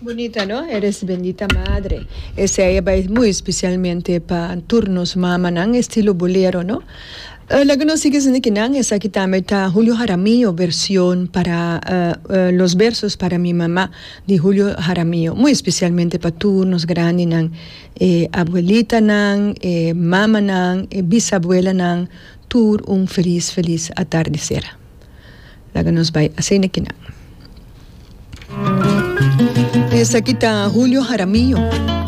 Bonita, ¿no? Eres bendita madre. Ese va muy especialmente para turnos mamanan, estilo bolero, ¿no? La que no sigue siendo que es aquí también está Julio Jaramillo, versión para los versos para mi mamá de Julio Jaramillo, muy especialmente para turnos grandes, abuelita, mamá, bisabuela, tur un feliz, feliz atardecer. La que nos va a hacer que es aquí está Julio Jaramillo.